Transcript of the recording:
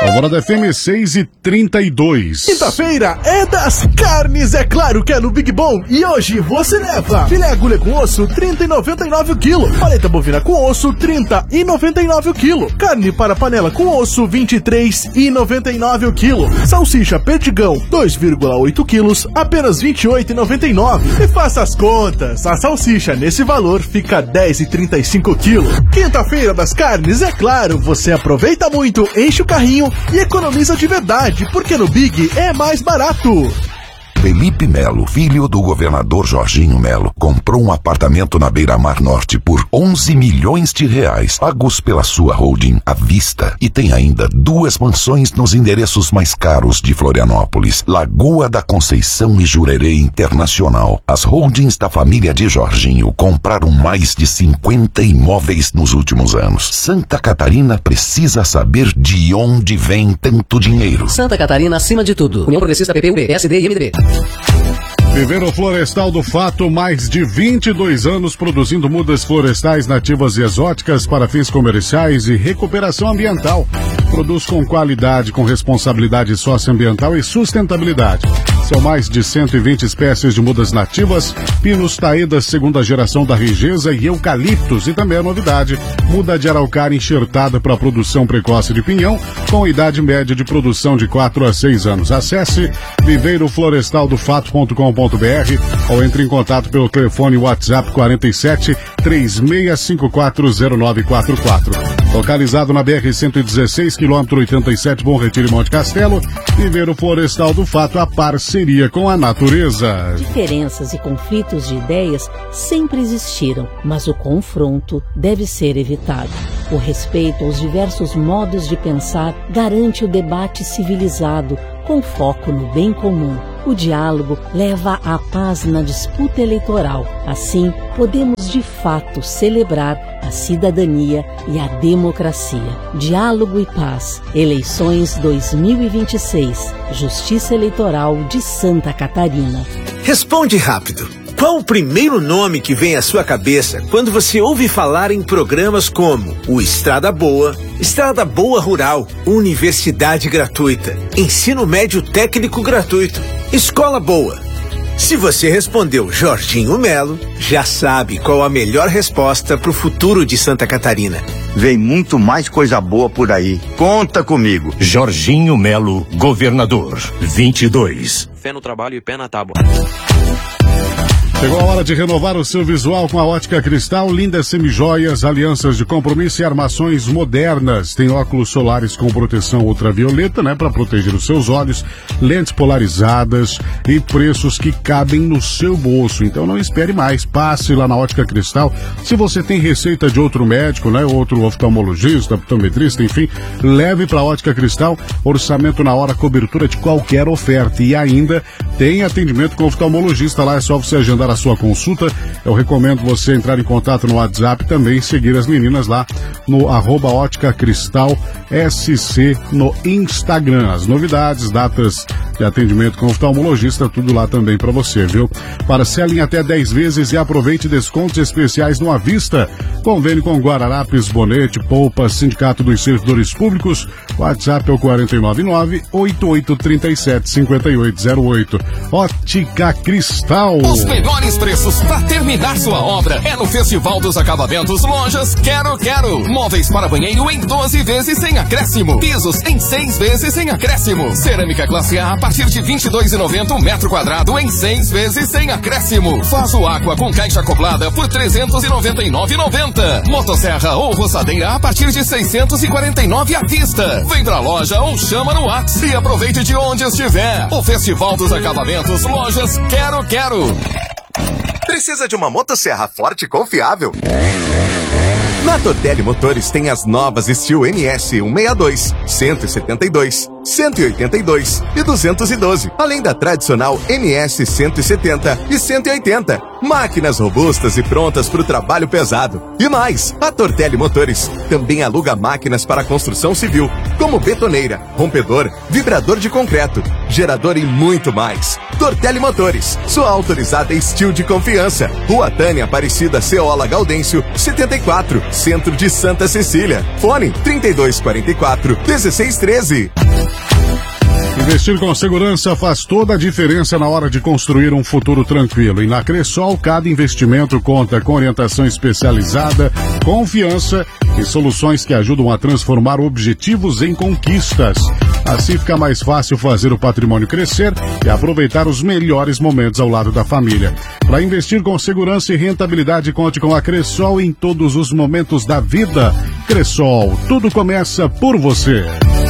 Alvorada FM 6h32. Quinta-feira é das carnes, é claro que é no Big Bom. E hoje você leva filé agulha com osso, R$30,99 o quilo. Paleta bovina com osso, R$30,99 o quilo. Carne para panela com osso, R$23,99 o quilo. Salsicha perdigão, 2,8 quilos, apenas R$28,99. E faça as contas, a salsicha nesse valor fica R$10,35 o quilo. Quinta-feira das carnes, é claro, você aproveita muito, enche o carrinho e economiza de verdade, porque no Big é mais barato. Felipe Melo, filho do governador Jorginho Melo, comprou um apartamento na Beira-Mar Norte por R$11 milhões, pagos pela sua holding à vista. E tem ainda 2 mansões nos endereços mais caros de Florianópolis, Lagoa da Conceição e Jurerê Internacional. As holdings da família de Jorginho compraram mais de 50 imóveis nos últimos anos. Santa Catarina precisa saber de onde vem tanto dinheiro. Santa Catarina acima de tudo. União Progressista, PPUB, PSD e MDB. Viveiro Florestal do Fato, mais de 22 anos produzindo mudas florestais nativas e exóticas para fins comerciais e recuperação ambiental. Produz com qualidade, com responsabilidade socioambiental e sustentabilidade. São mais de 120 espécies de mudas nativas, pinos taedas segunda geração da Rigesa e eucaliptos. E também a novidade, muda de araucária enxertada para a produção precoce de pinhão, com idade média de produção de 4 a 6 anos. Acesse viveiroflorestaldofato.com.br ou entre em contato pelo telefone WhatsApp 47 36540944. Localizado na BR-116, quilômetro 87, Bom Retiro e Monte Castelo, Viveiro Florestal do Fato, a parceria com a natureza. Diferenças e conflitos de ideias sempre existiram, mas o confronto deve ser evitado. O respeito aos diversos modos de pensar garante o debate civilizado, com foco no bem comum. O diálogo leva à paz na disputa eleitoral. Assim, podemos de fato celebrar a cidadania e a democracia. Diálogo e paz. Eleições 2026. Justiça Eleitoral de Santa Catarina. Responde rápido. Qual o primeiro nome que vem à sua cabeça quando você ouve falar em programas como o Estrada Boa Rural, Universidade Gratuita, Ensino Médio Técnico Gratuito, Escola Boa? Se você respondeu Jorginho Melo, já sabe qual a melhor resposta para o futuro de Santa Catarina. Vem muito mais coisa boa por aí. Conta comigo. Jorginho Melo, governador, 22. Fé no trabalho e pé na tábua. Chegou a hora de renovar o seu visual com a Ótica Cristal, lindas semijoias, alianças de compromisso e armações modernas. Tem óculos solares com proteção ultravioleta, para proteger os seus olhos, lentes polarizadas e preços que cabem no seu bolso. Então não espere mais, passe lá na Ótica Cristal. Se você tem receita de outro médico, outro oftalmologista, optometrista, enfim, leve para a Ótica Cristal, orçamento na hora, cobertura de qualquer oferta. E ainda tem atendimento com oftalmologista lá, é só você agendar a sua consulta. Eu recomendo você entrar em contato no WhatsApp, também seguir as meninas lá no @Ótica Cristal SC no Instagram. As novidades, datas de atendimento com oftalmologista, tudo lá também para você, viu? Parcela em até 10 vezes e aproveite descontos especiais no à vista. Convênio com Guararapes, Bonete, Poupa, Sindicato dos Servidores Públicos. WhatsApp é o 499-8837-5808. Ótica Cristal. Os melhores preços para terminar sua obra é no Festival dos Acabamentos Lojas Quero. Móveis para banheiro em 12 vezes sem acréscimo. Pisos em 6 vezes sem acréscimo. Cerâmica classe A partir de R$22,90 o metro quadrado em 6 vezes sem acréscimo. Vaso Aqua com caixa acoplada por R$399,90. Motosserra ou roçadeira a partir de R$649 à vista. Vem pra loja ou chama no WhatsApp e aproveite de onde estiver. O Festival dos Acabamentos Lojas Quero. Precisa de uma motosserra forte e confiável? Na Tortelli Motores tem as novas Steel NS 162, 172, 182 e 212, além da tradicional NS 170 e 180. Máquinas robustas e prontas para o trabalho pesado. E mais, a Tortelli Motores também aluga máquinas para construção civil, como betoneira, rompedor, vibrador de concreto, gerador e muito mais. Tortelli Motores, sua autorizada Estil de confiança. Rua Tânia Aparecida Ceola Gaudêncio, 74, Centro de Santa Cecília. Fone 3244-1613. Investir com segurança faz toda a diferença na hora de construir um futuro tranquilo. E na Cressol, cada investimento conta com orientação especializada, confiança e soluções que ajudam a transformar objetivos em conquistas. Assim fica mais fácil fazer o patrimônio crescer e aproveitar os melhores momentos ao lado da família. Para investir com segurança e rentabilidade, conte com a Cressol em todos os momentos da vida. Cressol, tudo começa por você.